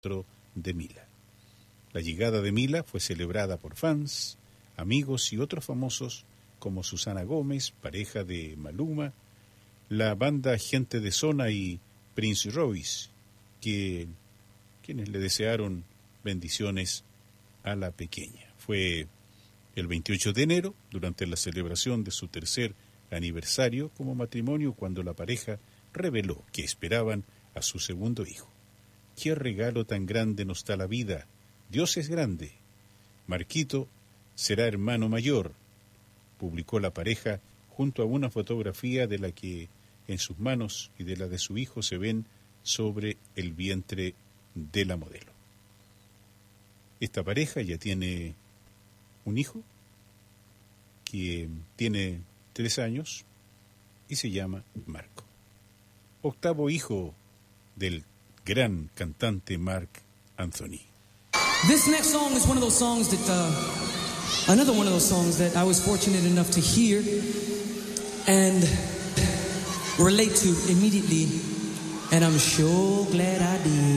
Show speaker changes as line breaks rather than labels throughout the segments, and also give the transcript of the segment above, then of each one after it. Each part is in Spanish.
de Mila. La llegada de Mila fue celebrada por fans, amigos y otros famosos como Susana Gómez, pareja de Maluma, la banda Gente de Zona y Prince Royce, quienes le desearon bendiciones a la pequeña. Fue el 28 de enero, durante la celebración de su tercer aniversario como matrimonio, cuando la pareja reveló que esperaban a su segundo hijo. ¡Qué regalo tan grande nos da la vida! Dios es grande. Marquito será hermano mayor, publicó la pareja junto a una fotografía de la que en sus manos y de la de su hijo se ven sobre el vientre de la modelo. Esta pareja ya tiene un hijo que tiene 3 años y se llama Marco. Octavo hijo del gran cantante Marc Anthony.
This next song is one of those songs that, another one of those songs that I was fortunate enough to hear and relate to immediately, and I'm sure glad I did.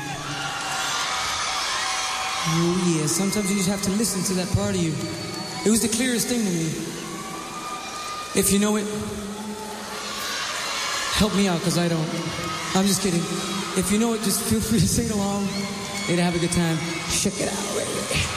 Oh yeah, sometimes you just have to listen to that part of you. It was the clearest thing to me. If you know it, help me out, because I don't. I'm just kidding. If you know it, just feel free to sing along and have a good time. Check it out, baby.